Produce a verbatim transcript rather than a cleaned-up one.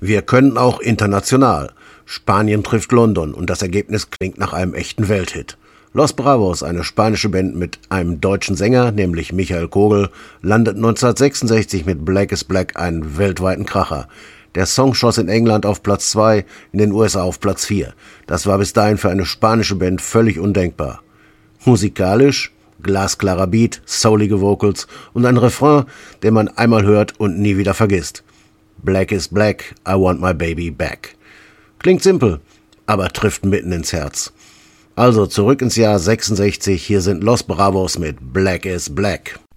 Wir können auch international. Spanien trifft London und das Ergebnis klingt nach einem echten Welthit. Los Bravos, eine spanische Band mit einem deutschen Sänger, nämlich Michael Kogel, landet neunzehnhundertsechsundsechzig mit Black is Black einen weltweiten Kracher. Der Song schoss in England auf Platz zwei, in den U S A auf Platz vier. Das war bis dahin für eine spanische Band völlig undenkbar. Musikalisch glasklarer Beat, soulige Vocals und ein Refrain, den man einmal hört und nie wieder vergisst. Black is Black, I want my baby back. Klingt simpel, aber trifft mitten ins Herz. Also zurück ins Jahr sechsundsechzig, hier sind Los Bravos mit Black is Black.